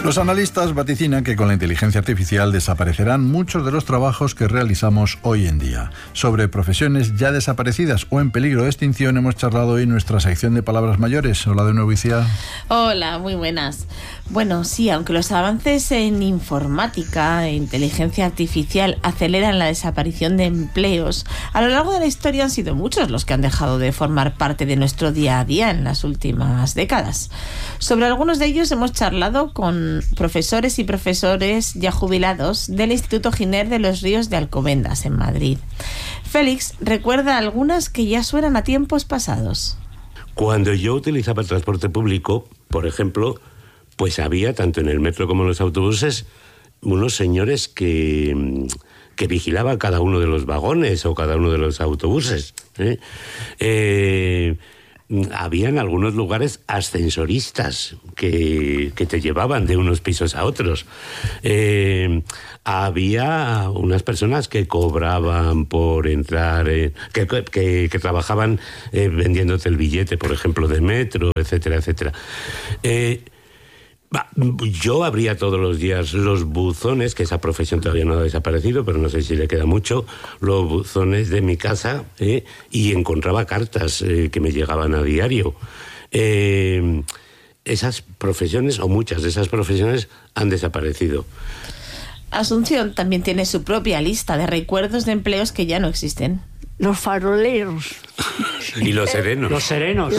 Los analistas vaticinan que con la inteligencia artificial desaparecerán muchos de los trabajos que realizamos hoy en día. Sobre profesiones ya desaparecidas o en peligro de extinción hemos charlado hoy en nuestra sección de palabras mayores. Hola de nuevo, Icía. Hola, muy buenas. Bueno, sí, aunque los avances en informática e inteligencia artificial aceleran la desaparición de empleos, a lo largo de la historia han sido muchos los que han dejado de formar parte de nuestro día a día en las últimas décadas. Sobre algunos de ellos hemos charlado con profesores y profesores ya jubilados del Instituto Giner de los Ríos de Alcobendas, en Madrid. Félix recuerda algunas que ya suenan a tiempos pasados. Cuando yo utilizaba el transporte público, por ejemplo, pues había, tanto en el metro como en los autobuses, unos señores que vigilaban cada uno de los vagones o cada uno de los autobuses. Había en algunos lugares ascensoristas que te llevaban de unos pisos a otros. Había unas personas que cobraban por entrar, que trabajaban vendiéndote el billete, por ejemplo, de metro, etcétera, etcétera. Yo abría todos los días los buzones, que esa profesión todavía no ha desaparecido, pero no sé si le queda mucho, los buzones de mi casa, y encontraba cartas que me llegaban a diario. Esas profesiones, o muchas de esas profesiones, han desaparecido. Asunción también tiene su propia lista de recuerdos de empleos que ya no existen. Los faroleros. Y los serenos. Los serenos.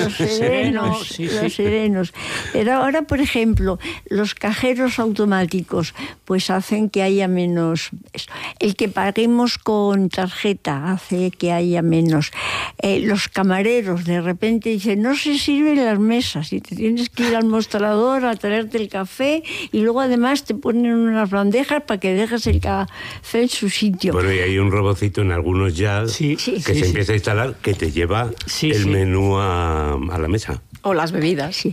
Pero ahora, por ejemplo, los cajeros automáticos, pues hacen que haya menos. El que paguemos con tarjeta hace que haya menos. Los camareros de repente dicen, no se sirven las mesas y te tienes que ir al mostrador a traerte el café y luego además te ponen unas bandejas para que dejes el café en su sitio. Bueno, y hay un robocito en algunos ya que se empieza a instalar, que te lleva el menú a la mesa. O las bebidas. Sí.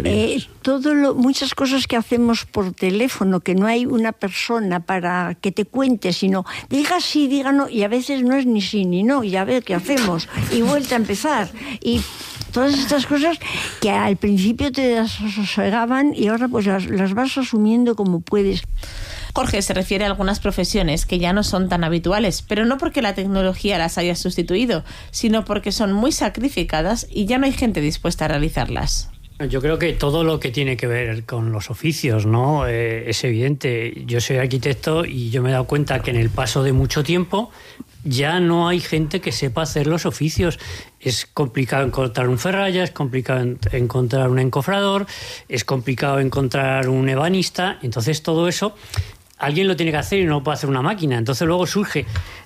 Muchas cosas que hacemos por teléfono, que no hay una persona para que te cuente, sino diga sí, diga no, y a veces no es ni sí ni no, y a ver qué hacemos, y vuelta a empezar. Y todas estas cosas que al principio te desosegaban y ahora pues las vas asumiendo como puedes. Jorge se refiere a algunas profesiones que ya no son tan habituales, pero no porque la tecnología las haya sustituido, sino porque son muy sacrificadas y ya no hay gente dispuesta a realizarlas. Yo creo que todo lo que tiene que ver con los oficios, ¿no? Es evidente. Yo soy arquitecto y yo me he dado cuenta que en el paso de mucho tiempo ya no hay gente que sepa hacer los oficios. Es complicado encontrar un ferralla, es complicado encontrar un encofrador, es complicado encontrar un ebanista. Entonces todo eso alguien lo tiene que hacer y no lo puede hacer una máquina. Entonces luego surge,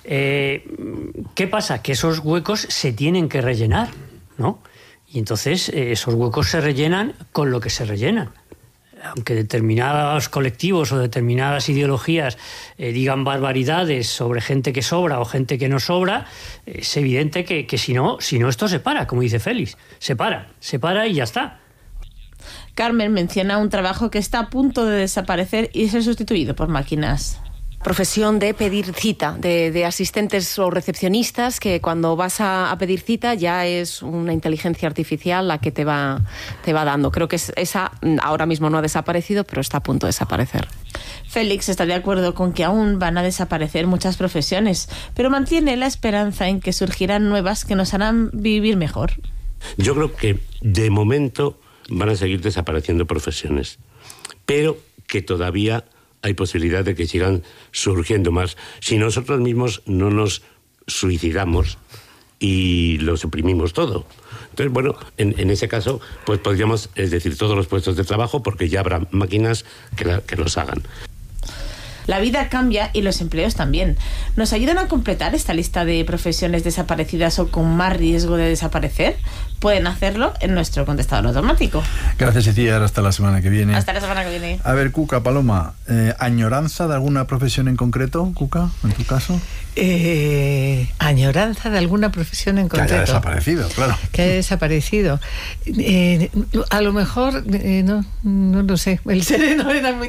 ¿qué pasa? Que esos huecos se tienen que rellenar, ¿no? Y entonces esos huecos se rellenan con lo que se rellenan. Aunque determinados colectivos o determinadas ideologías digan barbaridades sobre gente que sobra o gente que no sobra, es evidente que si no esto se para, como dice Félix. Se para y ya está. Carmen menciona un trabajo que está a punto de desaparecer y ser sustituido por máquinas. Profesión de pedir cita, de asistentes o recepcionistas, que cuando vas a pedir cita ya es una inteligencia artificial la que te va dando. Creo que esa ahora mismo no ha desaparecido, pero está a punto de desaparecer. Félix está de acuerdo con que aún van a desaparecer muchas profesiones, pero mantiene la esperanza en que surgirán nuevas que nos harán vivir mejor. Yo creo que de momento van a seguir desapareciendo profesiones, pero que todavía hay posibilidad de que sigan surgiendo más si nosotros mismos no nos suicidamos y lo suprimimos todo. Entonces, bueno, en ese caso, pues podríamos, es decir, todos los puestos de trabajo, porque ya habrá máquinas que los hagan. La vida cambia y los empleos también. ¿Nos ayudan a completar esta lista de profesiones desaparecidas o con más riesgo de desaparecer? Pueden hacerlo en nuestro contestador automático. Gracias, Icía. Hasta la semana que viene. Hasta la semana que viene. A ver, Cuca, Paloma, ¿añoranza de alguna profesión en concreto, Cuca, en tu caso? Añoranza de alguna profesión en concreto. Que haya desaparecido, claro. Que haya desaparecido. A lo mejor, no lo sé. El sereno era muy...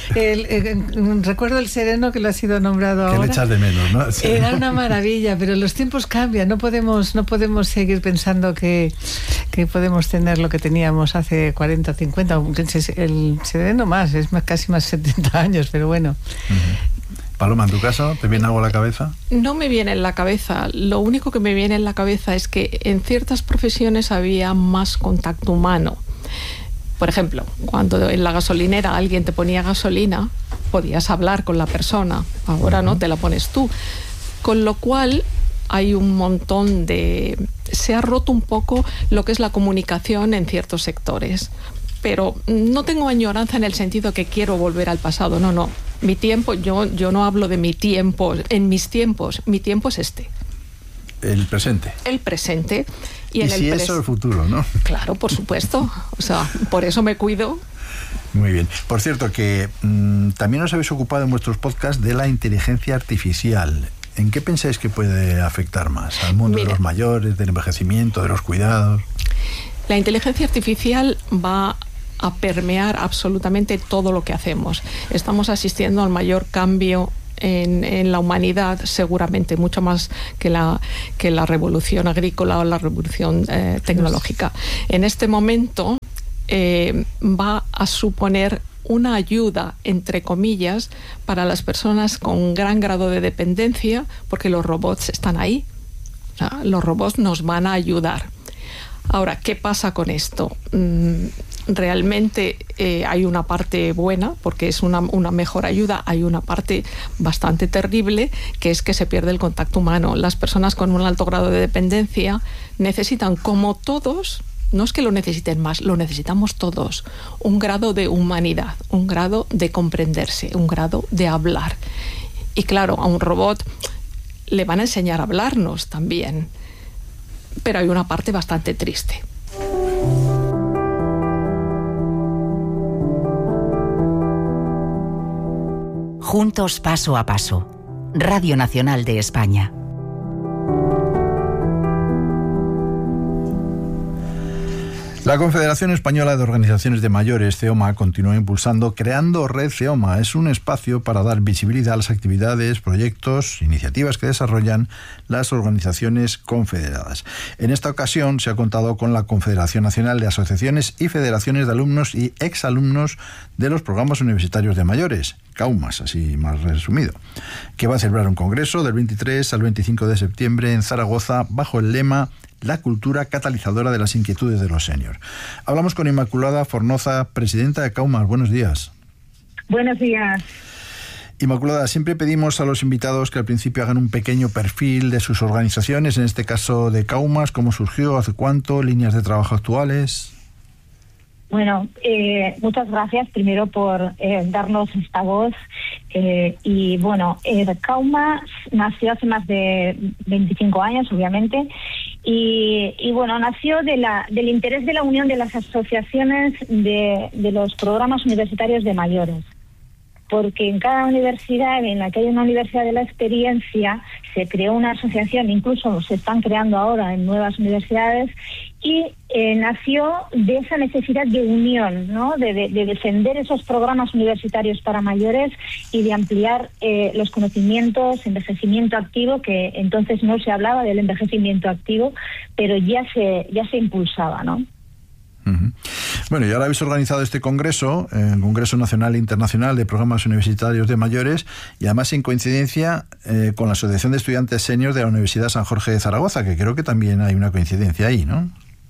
recuerdo el sereno que lo ha sido nombrado ahora. Que le echas de menos, ¿no? Sí. Era una maravilla, pero los tiempos cambian. No podemos seguir pensando que podemos tener lo que teníamos hace 40, 50. El sereno más, casi más 70 años, pero bueno. Paloma, ¿en tu caso te viene algo a la cabeza? No me viene en la cabeza. Lo único que me viene en la cabeza es que en ciertas profesiones había más contacto humano. Por ejemplo, cuando en la gasolinera alguien te ponía gasolina, podías hablar con la persona. Ahora no, te la pones tú. Con lo cual hay un montón de... Se ha roto un poco lo que es la comunicación en ciertos sectores. Pero no tengo añoranza en el sentido que quiero volver al pasado. No. Mi tiempo, yo no hablo de mi tiempo, en mis tiempos. Mi tiempo es este. El presente. El presente. Y si eso el futuro, ¿no? Claro, por supuesto. O sea, por eso me cuido. Muy bien. Por cierto, que también os habéis ocupado en vuestros podcasts de la inteligencia artificial. ¿En qué pensáis que puede afectar más? ¿Al mundo de los mayores, del envejecimiento, de los cuidados? La inteligencia artificial va a permear absolutamente todo lo que hacemos. Estamos asistiendo al mayor cambio en la humanidad, seguramente mucho más que la revolución agrícola o la revolución tecnológica. En este momento va a suponer una ayuda, entre comillas, para las personas con gran grado de dependencia, porque los robots están ahí. O sea, los robots nos van a ayudar. Ahora, ¿qué pasa con esto? Realmente hay una parte buena, porque es una mejor ayuda. Hay una parte bastante terrible, que es que se pierde el contacto humano. Las personas con un alto grado de dependencia necesitan, como todos, no es que lo necesiten más, lo necesitamos todos, un grado de humanidad, un grado de comprenderse, un grado de hablar. Y claro, a un robot le van a enseñar a hablarnos también. Pero hay una parte bastante triste. Juntos paso a paso. Radio Nacional de España. La Confederación Española de Organizaciones de Mayores, CEOMA, continúa impulsando Creando Red CEOMA. Es un espacio para dar visibilidad a las actividades, proyectos, iniciativas que desarrollan las organizaciones confederadas. En esta ocasión se ha contado con la Confederación Nacional de Asociaciones y Federaciones de Alumnos y Exalumnos de los Programas Universitarios de Mayores, CAUMAS, así más resumido, que va a celebrar un congreso del 23 al 25 de septiembre en Zaragoza bajo el lema La cultura catalizadora de las inquietudes de los seniors. Hablamos con Inmaculada Fornoza, presidenta de CAUMAS. Buenos días. Buenos días. Inmaculada, siempre pedimos a los invitados que al principio hagan un pequeño perfil de sus organizaciones, en este caso de CAUMAS, cómo surgió, hace cuánto, líneas de trabajo actuales. Bueno, muchas gracias primero por darnos esta voz. Y bueno, CAUMAS nació hace más de 25 años, obviamente, y bueno, nació del interés de la unión de las asociaciones de los programas universitarios de mayores. Porque en cada universidad, en la que hay una universidad de la experiencia, se creó una asociación, incluso se están creando ahora en nuevas universidades, y nació de esa necesidad de unión, ¿no? De defender esos programas universitarios para mayores y de ampliar los conocimientos, envejecimiento activo, que entonces no se hablaba del envejecimiento activo, pero ya se impulsaba, ¿no? Uh-huh. Bueno, y ahora habéis organizado este congreso, el Congreso Nacional e Internacional de Programas Universitarios de Mayores, y además en coincidencia con la Asociación de Estudiantes Seniors de la Universidad San Jorge de Zaragoza, que creo que también hay una coincidencia ahí, ¿no?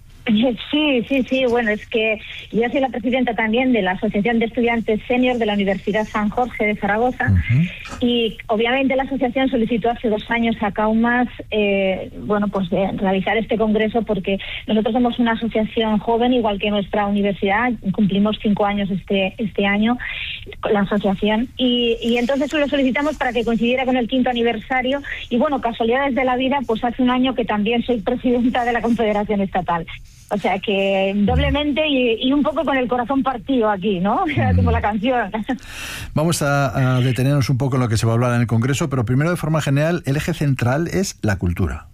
Sí. Bueno, es que yo soy la presidenta también de la Asociación de Estudiantes Senior de la Universidad San Jorge de Zaragoza. Uh-huh. Y obviamente la asociación solicitó hace 2 años a CAUMAS realizar este congreso, porque nosotros somos una asociación joven, igual que nuestra universidad, cumplimos 5 años este año, la asociación, y entonces lo solicitamos para que coincidiera con el 5º aniversario, y bueno, casualidades de la vida, pues hace un año que también soy presidenta de la Confederación Estatal. O sea que doblemente y un poco con el corazón partido aquí, ¿no? Como la canción. Vamos a detenernos un poco en lo que se va a hablar en el Congreso, pero primero, de forma general, el eje central es la cultura.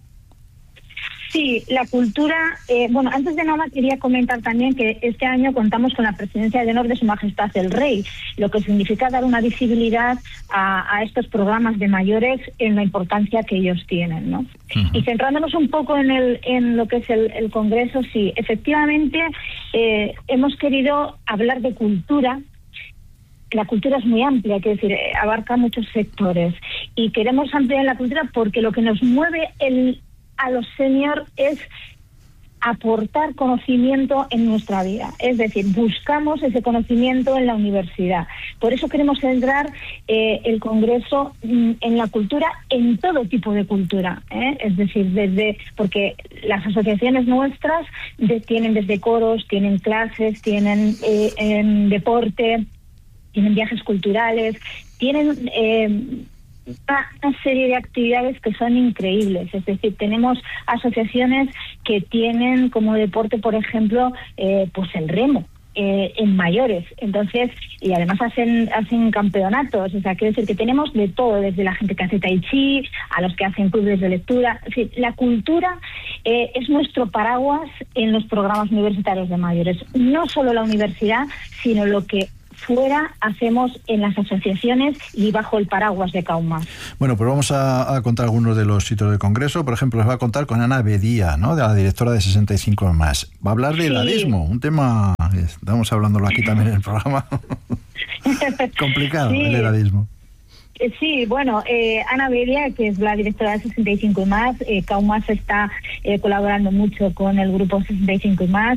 Sí, la cultura, bueno, antes de nada quería comentar también que este año contamos con la presidencia de honor de Su Majestad el Rey, lo que significa dar una visibilidad a estos programas de mayores en la importancia que ellos tienen, ¿no? Uh-huh. Y centrándonos un poco en lo que es el Congreso, sí, efectivamente hemos querido hablar de cultura. La cultura es muy amplia, quiero decir, abarca muchos sectores, y queremos ampliar la cultura porque lo que nos mueve a los seniors es aportar conocimiento en nuestra vida, es decir, buscamos ese conocimiento en la universidad. Por eso queremos centrar el Congreso en la cultura, en todo tipo de cultura, es decir, porque las asociaciones nuestras tienen desde coros, tienen clases, tienen deporte, tienen viajes culturales, tienen una serie de actividades que son increíbles. Es decir, tenemos asociaciones que tienen como deporte, por ejemplo, pues el remo en mayores, entonces, y además hacen campeonatos. O sea, quiero decir que tenemos de todo, desde la gente que hace tai chi a los que hacen clubes de lectura. Es decir, la cultura es nuestro paraguas en los programas universitarios de mayores, no solo la universidad, sino lo que fuera hacemos en las asociaciones y bajo el paraguas de Kaumas. Bueno, pues vamos a contar algunos de los hitos del Congreso. Por ejemplo, les va a contar con Ana Bedía, ¿no?, de la directora de 65+. Va a hablar de edadismo, un tema, estamos hablándolo aquí también en el programa. Complicado, sí. El edadismo. Sí, bueno, Ana Bedía, que es la directora de 65+, Kaumas está colaborando mucho con el grupo 65+,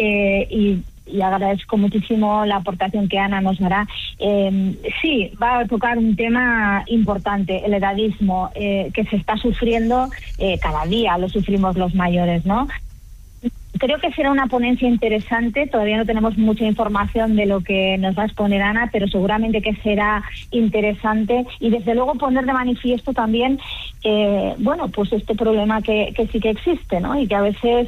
y agradezco muchísimo la aportación que Ana nos dará. Sí, va a tocar un tema importante, el edadismo, que se está sufriendo cada día, lo sufrimos los mayores, ¿no? Creo que será una ponencia interesante. Todavía no tenemos mucha información de lo que nos va a exponer Ana, pero seguramente que será interesante, y desde luego poner de manifiesto también bueno, pues este problema que sí que existe, ¿no? Y que a veces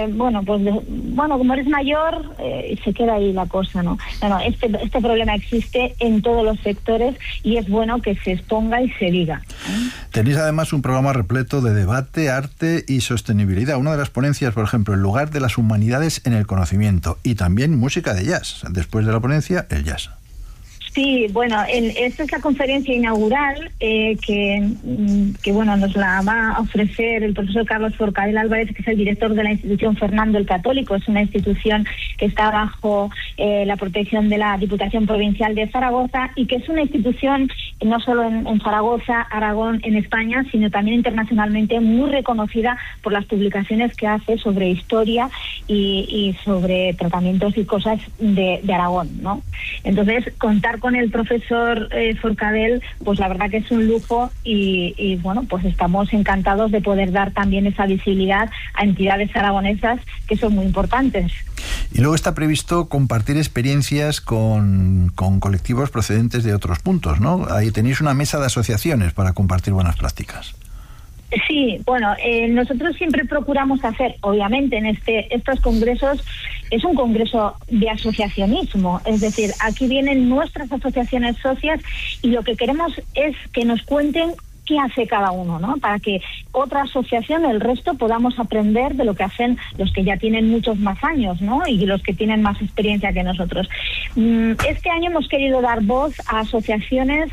como eres mayor se queda ahí la cosa, ¿no? No, este problema existe en todos los sectores y es bueno que se exponga y se diga. Tenéis además un programa repleto de debate, arte y sostenibilidad. Una de las ponencias, por ejemplo, el lugar de las humanidades en el conocimiento, y también música de jazz. Después de la ponencia, el jazz. Sí, bueno, esta es la conferencia inaugural que bueno, nos la va a ofrecer el profesor Carlos Forcadell Álvarez, que es el director de la institución Fernando el Católico. Es una institución que está bajo la protección de la Diputación Provincial de Zaragoza, y que es una institución no solo en Zaragoza, Aragón, en España, sino también internacionalmente muy reconocida por las publicaciones que hace sobre historia y sobre tratamientos y cosas de Aragón, ¿no? Entonces, contar con el profesor Forcadell, pues la verdad que es un lujo, y bueno, pues estamos encantados de poder dar también esa visibilidad a entidades aragonesas que son muy importantes. Y luego está previsto compartir experiencias con colectivos procedentes de otros puntos, ¿no? Ahí tenéis una mesa de asociaciones para compartir buenas prácticas. Sí, bueno, nosotros siempre procuramos hacer, obviamente, en estos congresos, es un congreso de asociacionismo, es decir, aquí vienen nuestras asociaciones socias, y lo que queremos es que nos cuenten qué hace cada uno, ¿no? Para que otra asociación, el resto, podamos aprender de lo que hacen los que ya tienen muchos más años, ¿no? Y los que tienen más experiencia que nosotros. Este año hemos querido dar voz a asociaciones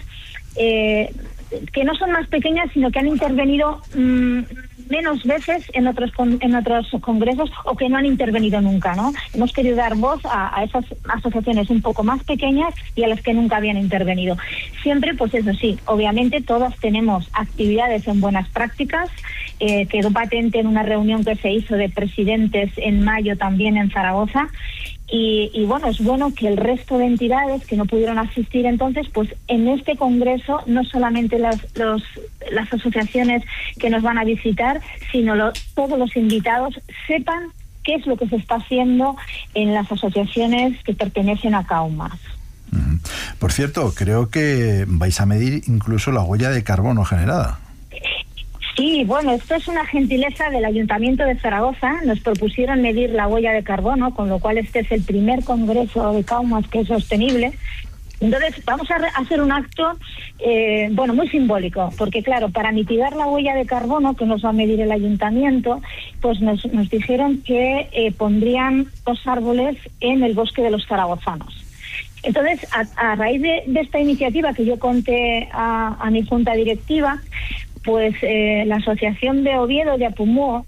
que no son más pequeñas, sino que han intervenido menos veces en otros congresos, o que no han intervenido nunca, ¿no? Hemos querido dar voz a esas asociaciones un poco más pequeñas y a las que nunca habían intervenido. Siempre, pues eso sí, obviamente todas tenemos actividades en buenas prácticas. Quedó patente en una reunión que se hizo de presidentes en mayo también en Zaragoza. Y bueno, es bueno que el resto de entidades que no pudieron asistir entonces, pues en este congreso no solamente las asociaciones que nos van a visitar, sino todos los invitados sepan qué es lo que se está haciendo en las asociaciones que pertenecen a Kaumas. Por cierto, creo que vais a medir incluso la huella de carbono generada. Sí, bueno, esto es una gentileza del Ayuntamiento de Zaragoza. Nos propusieron medir la huella de carbono, con lo cual este es el primer congreso de Kaumas que es sostenible. Entonces vamos a hacer un acto, muy simbólico, porque claro, para mitigar la huella de carbono que nos va a medir el Ayuntamiento, pues nos dijeron que pondrían 2 árboles en el bosque de los zaragozanos. Entonces, a raíz de esta iniciativa que yo conté a mi junta directiva, pues la Asociación de Oviedo de Apumuo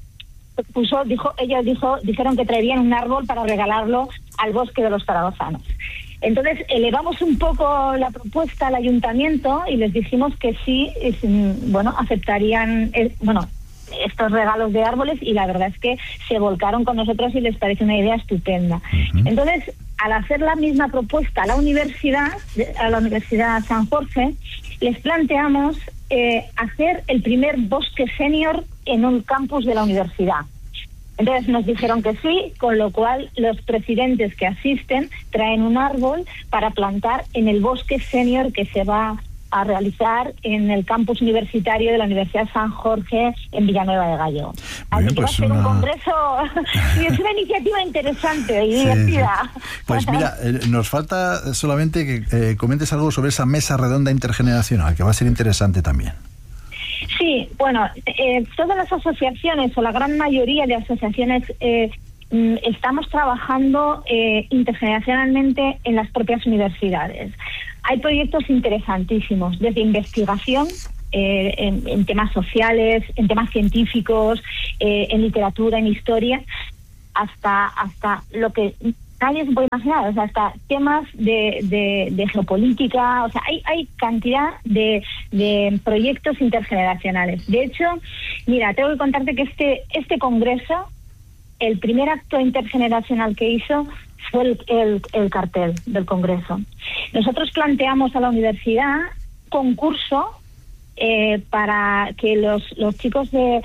dijeron que traerían un árbol para regalarlo al bosque de los zaragozanos. Entonces elevamos un poco la propuesta al ayuntamiento y les dijimos que sí, aceptarían estos regalos de árboles, y la verdad es que se volcaron con nosotros y les parece una idea estupenda. Entonces, al hacer la misma propuesta a la Universidad San Jorge, les planteamos hacer el primer bosque senior en un campus de la universidad. Entonces nos dijeron que sí, con lo cual los presidentes que asisten traen un árbol para plantar en el bosque senior que se va a realizar en el campus universitario de la Universidad San Jorge en Villanueva de Gallego. Así que va a ser un congreso y es una iniciativa interesante y divertida. Pues mira, nos falta solamente que comentes algo sobre esa mesa redonda intergeneracional, que va a ser interesante también. Sí, bueno, todas las asociaciones o la gran mayoría de asociaciones estamos trabajando intergeneracionalmente en las propias universidades. Hay proyectos interesantísimos, desde investigación en temas sociales, en temas científicos, en literatura, en historia, hasta lo que nadie se puede imaginar, o sea, hasta temas de geopolítica. O sea, hay cantidad de proyectos intergeneracionales. De hecho, mira, tengo que contarte que este congreso, el primer acto intergeneracional que hizo fue el cartel del congreso. Nosotros planteamos a la universidad concurso para que los chicos de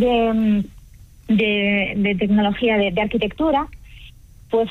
tecnología, de arquitectura, pues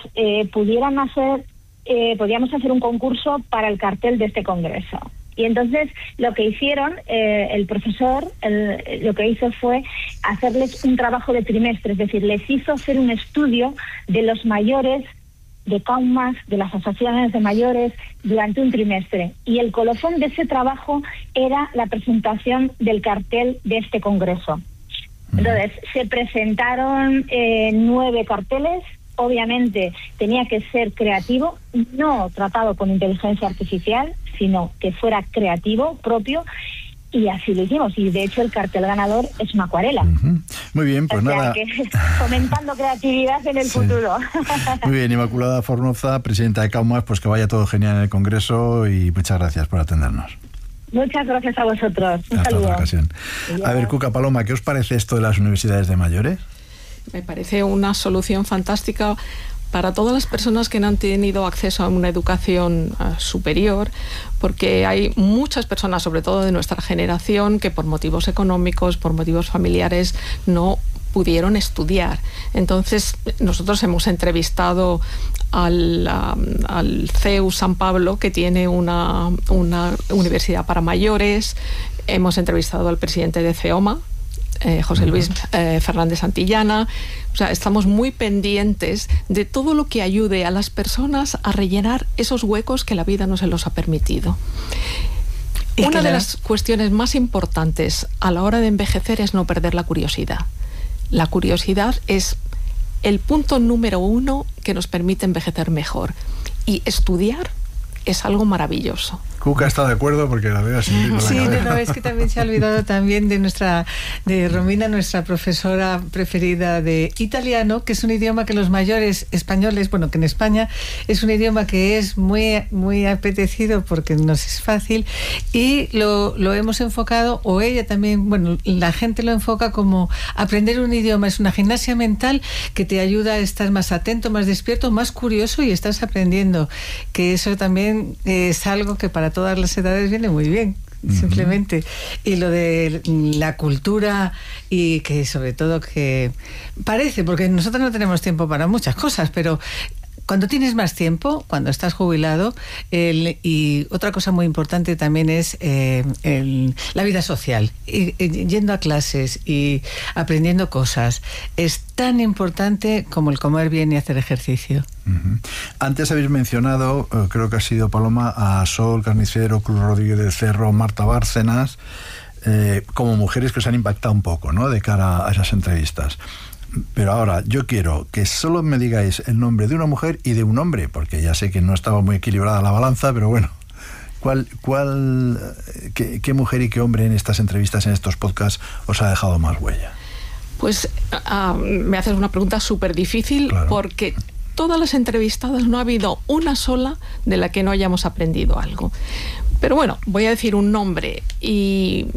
podíamos hacer un concurso para el cartel de este congreso. Y entonces lo que hicieron, el profesor, lo que hizo fue hacerles un trabajo de trimestre, es decir, les hizo hacer un estudio de los mayores de Kaumas, de las asociaciones de mayores, durante un trimestre. Y el colofón de ese trabajo era la presentación del cartel de este congreso. Entonces, se presentaron 9 carteles. Obviamente tenía que ser creativo, no tratado con inteligencia artificial, sino que fuera creativo, propio, y así lo hicimos. Y de hecho el cartel ganador es una acuarela. Muy bien, pues nada. Que fomentando creatividad en el futuro. Muy bien, Inmaculada Fornoza, presidenta de Kaumas, pues que vaya todo genial en el Congreso y muchas gracias por atendernos. Muchas gracias a vosotros. Un Hasta saludo. otra ocasión. A ver, Cuca Paloma, ¿qué os parece esto de las universidades de mayores? Me parece una solución fantástica para todas las personas que no han tenido acceso a una educación superior, porque hay muchas personas, sobre todo de nuestra generación, que por motivos económicos, por motivos familiares, no pudieron estudiar. Entonces, nosotros hemos entrevistado al CEU San Pablo, que tiene una universidad para mayores. Hemos entrevistado al presidente de CEOMA, José Luis Fernández Santillana. O sea, estamos muy pendientes de todo lo que ayude a las personas a rellenar esos huecos que la vida no se los ha permitido. Una de las cuestiones más importantes a la hora de envejecer es no perder la curiosidad. La curiosidad es el punto número 1 que nos permite envejecer mejor. Y estudiar es algo maravilloso. Cuca está de acuerdo porque la veo así. Sí, no, es que también se ha olvidado también de Romina, nuestra profesora preferida de italiano, que es un idioma que los mayores españoles, bueno, que en España es un idioma que es muy, muy apetecido porque nos es fácil, y lo hemos enfocado, o ella también, bueno, la gente lo enfoca como aprender un idioma es una gimnasia mental que te ayuda a estar más atento, más despierto, más curioso, y estás aprendiendo, que eso también es algo que para todas las edades viene muy bien, simplemente. Y lo de la cultura, y que sobre todo que parece, porque nosotros no tenemos tiempo para muchas cosas, pero cuando tienes más tiempo, cuando estás jubilado, y otra cosa muy importante también es la vida social, yendo a clases y aprendiendo cosas. Es tan importante como el comer bien y hacer ejercicio. Uh-huh. Antes habéis mencionado, creo que ha sido Paloma, a Sol Carnicero, Cruz Rodríguez del Cerro, Marta Bárcenas, como mujeres que os han impactado un poco, ¿no?, de cara a esas entrevistas. Pero ahora yo quiero que solo me digáis el nombre de una mujer y de un hombre, porque ya sé que no estaba muy equilibrada la balanza, pero bueno, ¿qué mujer y qué hombre en estas entrevistas, en estos podcasts, os ha dejado más huella? Pues me haces una pregunta súper difícil, claro, porque todas las entrevistadas no ha habido una sola de la que no hayamos aprendido algo. Pero bueno, voy a decir un nombre. Y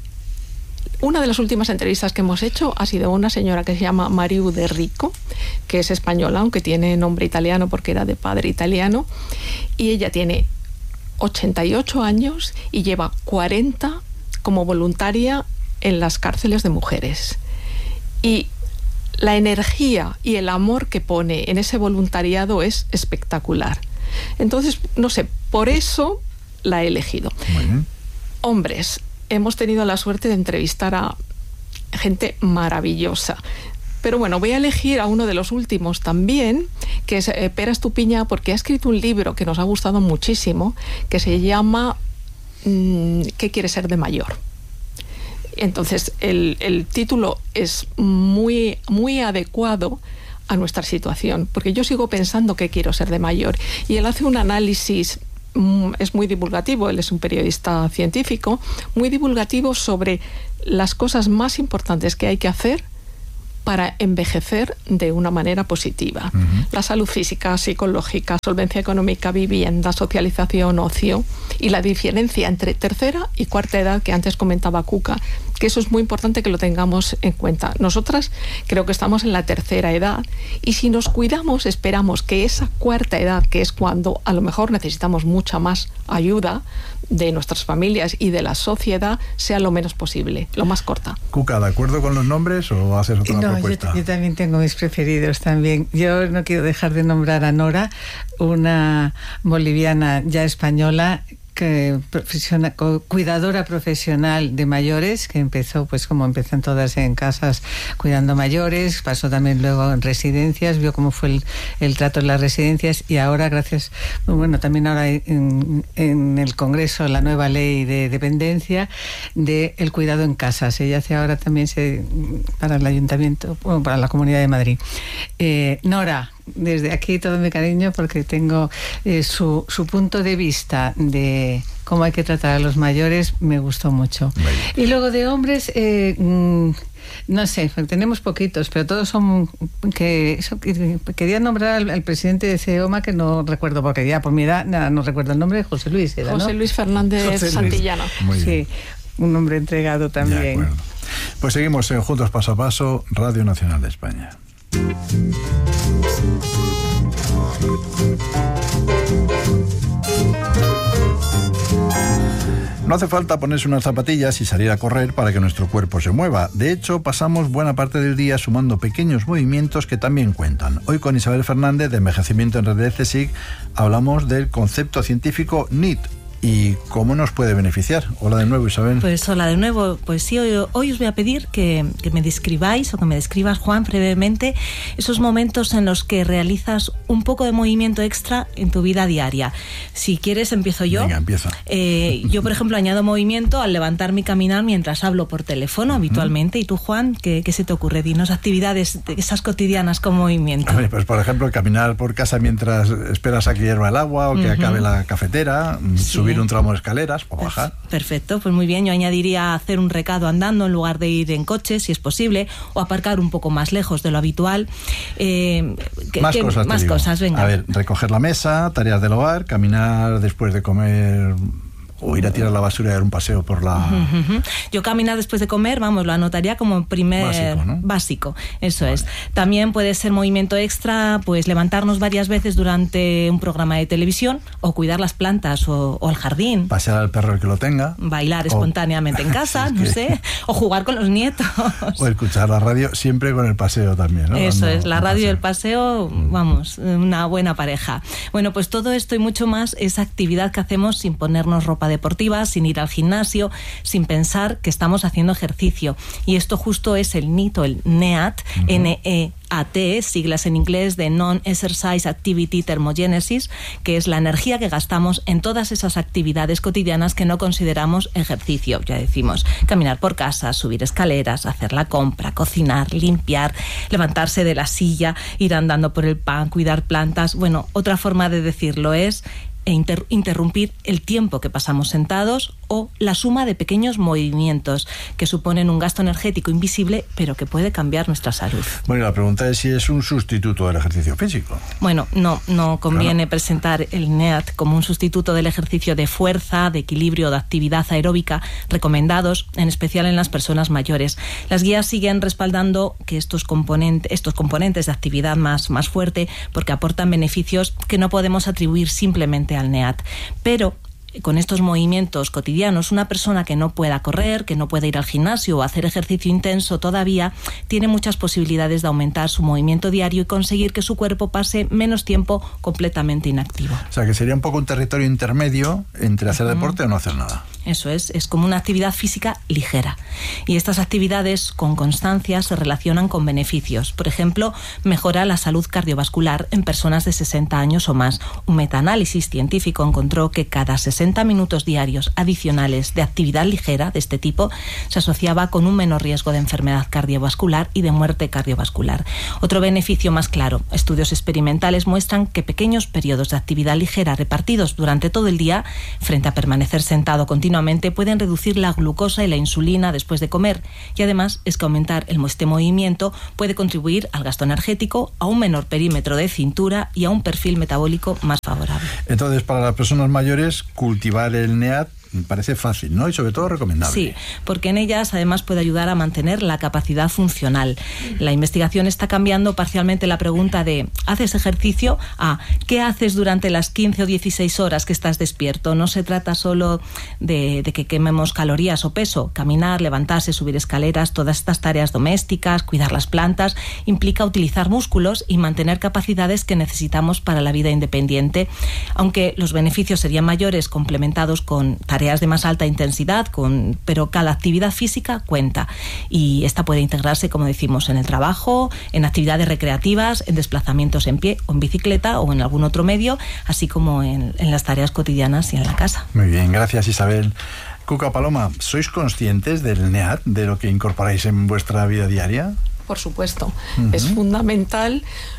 una de las últimas entrevistas que hemos hecho ha sido una señora que se llama Mariu de Rico, que es española, aunque tiene nombre italiano porque era de padre italiano, y ella tiene 88 años y lleva 40 como voluntaria en las cárceles de mujeres. Y la energía y el amor que pone en ese voluntariado es espectacular. Entonces, no sé, por eso la he elegido. Hombres, hemos tenido la suerte de entrevistar a gente maravillosa. Pero bueno, voy a elegir a uno de los últimos también, que es Pere Estupiñán, porque ha escrito un libro que nos ha gustado muchísimo, que se llama ¿Qué quiere ser de mayor? Entonces, el título es muy, muy adecuado a nuestra situación, porque yo sigo pensando que quiero ser de mayor. Y él hace un análisis, es muy divulgativo, él es un periodista científico, muy divulgativo sobre las cosas más importantes que hay que hacer para envejecer de una manera positiva. Uh-huh. La salud física, psicológica, solvencia económica, vivienda, socialización, ocio, y la diferencia entre tercera y cuarta edad que antes comentaba Cuca, que eso es muy importante que lo tengamos en cuenta. Nosotras creo que estamos en la tercera edad, y si nos cuidamos esperamos que esa cuarta edad, que es cuando a lo mejor necesitamos mucha más ayuda de nuestras familias y de la sociedad, sea lo menos posible, lo más corta. Cuca, ¿de acuerdo con los nombres o haces otra propuesta? Yo también tengo mis preferidos también. Yo no quiero dejar de nombrar a Nora, una boliviana ya española, cuidadora profesional de mayores, que empezó, pues como empiezan todas, en casas cuidando mayores, pasó también luego en residencias, vio cómo fue el trato en las residencias, y ahora, gracias, bueno, también ahora en el Congreso, la nueva ley de dependencia del cuidado en casas. Ella hace ahora también para el Ayuntamiento, bueno, para la Comunidad de Madrid. Nora, desde aquí todo mi cariño, porque tengo su punto de vista de cómo hay que tratar a los mayores, me gustó mucho. Y luego de hombres, no sé, tenemos poquitos, pero todos son quería nombrar al presidente de CEOMA, que no recuerdo, porque ya por mi edad no recuerdo el nombre, José Luis era, ¿no? José Luis Fernández Santillana. Sí, un hombre entregado también. Pues seguimos en Juntos Paso a Paso, Radio Nacional de España. No hace falta ponerse unas zapatillas y salir a correr para que nuestro cuerpo se mueva. De hecho, pasamos buena parte del día sumando pequeños movimientos que también cuentan. Hoy con Isabel Fernández, de Envejecimiento en Red de CSIC, hablamos del concepto científico NEAT. ¿Y cómo nos puede beneficiar? Hola de nuevo, Isabel. Pues hola de nuevo. Pues sí, hoy os voy a pedir que me describáis, o que me describas, Juan, brevemente, esos momentos en los que realizas un poco de movimiento extra en tu vida diaria. Si quieres, empiezo yo. Venga, empieza. Yo, por ejemplo, añado movimiento al levantarme y caminar mientras hablo por teléfono habitualmente. ¿Y tú, Juan, qué se te ocurre? Dinos actividades esas cotidianas con movimiento. A ver, pues por ejemplo, caminar por casa mientras esperas a que hierva el agua o que acabe la cafetera, subir un tramo de escaleras o bajar. Perfecto, pues muy bien. Yo añadiría hacer un recado andando en lugar de ir en coche, si es posible, o aparcar un poco más lejos de lo habitual. Más cosas, venga. A ver, recoger la mesa, tareas del hogar, caminar después de comer o ir a tirar la basura y dar un paseo por la... Yo caminar después de comer, vamos, lo anotaría como primer básico, ¿no? Básico, eso es. También puede ser movimiento extra, pues levantarnos varias veces durante un programa de televisión, o cuidar las plantas o el jardín. Pasear al perro el que lo tenga. Bailar espontáneamente en casa, no sé, o jugar con los nietos. O escuchar la radio, siempre con el paseo también, ¿no? Eso es, la radio y el paseo, vamos, una buena pareja. Bueno, pues todo esto y mucho más es actividad que hacemos sin ponernos ropa deportiva, sin ir al gimnasio, sin pensar que estamos haciendo ejercicio. Y esto justo es el NEAT, el NEAT, N-E-A-T, siglas en inglés de Non-Exercise Activity Thermogenesis, que es la energía que gastamos en todas esas actividades cotidianas que no consideramos ejercicio. Ya decimos, caminar por casa, subir escaleras, hacer la compra, cocinar, limpiar, levantarse de la silla, ir andando por el pan, cuidar plantas. Bueno, otra forma de decirlo es interrumpir el tiempo que pasamos sentados, o la suma de pequeños movimientos que suponen un gasto energético invisible, pero que puede cambiar nuestra salud. Bueno, y la pregunta es si es un sustituto del ejercicio físico. Bueno, no conviene presentar el NEAT como un sustituto del ejercicio de fuerza, de equilibrio o de actividad aeróbica recomendados, en especial en las personas mayores. Las guías siguen respaldando que estos componentes de actividad más fuerte, porque aportan beneficios que no podemos atribuir simplemente al NEAT. Pero con estos movimientos cotidianos, una persona que no pueda correr, que no pueda ir al gimnasio o hacer ejercicio intenso todavía, tiene muchas posibilidades de aumentar su movimiento diario y conseguir que su cuerpo pase menos tiempo completamente inactivo. O sea, que sería un poco un territorio intermedio entre hacer deporte o no hacer nada. Eso es como una actividad física ligera. Y estas actividades con constancia se relacionan con beneficios. Por ejemplo, mejora la salud cardiovascular en personas de 60 años o más. Un metaanálisis científico encontró que cada 60 minutos diarios adicionales de actividad ligera de este tipo se asociaba con un menor riesgo de enfermedad cardiovascular y de muerte cardiovascular. Otro beneficio más claro: estudios experimentales muestran que pequeños periodos de actividad ligera repartidos durante todo el día, frente a permanecer sentado continuamente, pueden reducir la glucosa y la insulina después de comer. Y además es que aumentar este movimiento puede contribuir al gasto energético, a un menor perímetro de cintura y a un perfil metabólico más favorable. Entonces, para las personas mayores, cultivar el NEAT parece fácil, ¿no? Y sobre todo recomendable. Sí, porque en ellas además puede ayudar a mantener la capacidad funcional. La investigación está cambiando parcialmente la pregunta de ¿haces ejercicio? A ¿qué haces durante las 15 o 16 horas que estás despierto? No se trata solo de que quememos calorías o peso. Caminar, levantarse, subir escaleras, todas estas tareas domésticas, cuidar las plantas, implica utilizar músculos y mantener capacidades que necesitamos para la vida independiente. Aunque los beneficios serían mayores complementados con tareas de más alta intensidad, pero cada actividad física cuenta, y esta puede integrarse, como decimos, en el trabajo, en actividades recreativas, en desplazamientos en pie o en bicicleta o en algún otro medio, así como en las tareas cotidianas y en la casa. Muy bien, gracias, Isabel. Cuca, Paloma, ¿sois conscientes del NEAT, de lo que incorporáis en vuestra vida diaria? Por supuesto, es fundamental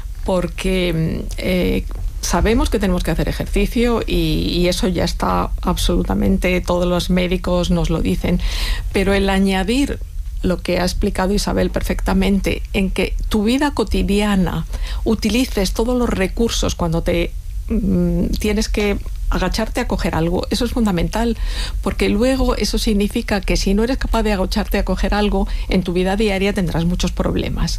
porque sabemos que tenemos que hacer ejercicio y eso ya está absolutamente, todos los médicos nos lo dicen, pero el añadir lo que ha explicado Isabel perfectamente, en que tu vida cotidiana utilices todos los recursos cuando tienes que agacharte a coger algo, eso es fundamental, porque luego eso significa que si no eres capaz de agacharte a coger algo, en tu vida diaria tendrás muchos problemas.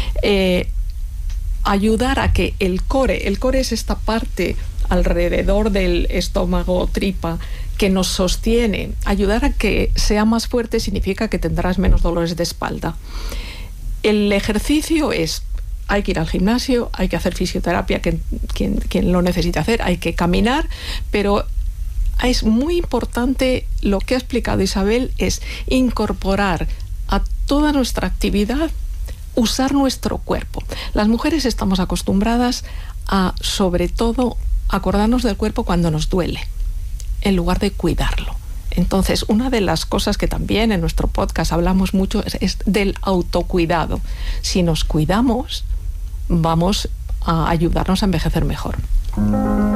Ayudar a que el core es esta parte alrededor del estómago, tripa, que nos sostiene. Ayudar a que sea más fuerte significa que tendrás menos dolores de espalda. El ejercicio hay que ir al gimnasio, hay que hacer fisioterapia, quien lo necesite hacer, hay que caminar, pero es muy importante lo que ha explicado Isabel, es incorporar a toda nuestra actividad usar nuestro cuerpo. Las mujeres estamos acostumbradas a, sobre todo, acordarnos del cuerpo cuando nos duele, en lugar de cuidarlo. Entonces, una de las cosas que también en nuestro podcast hablamos mucho es del autocuidado. Si nos cuidamos, vamos a ayudarnos a envejecer mejor.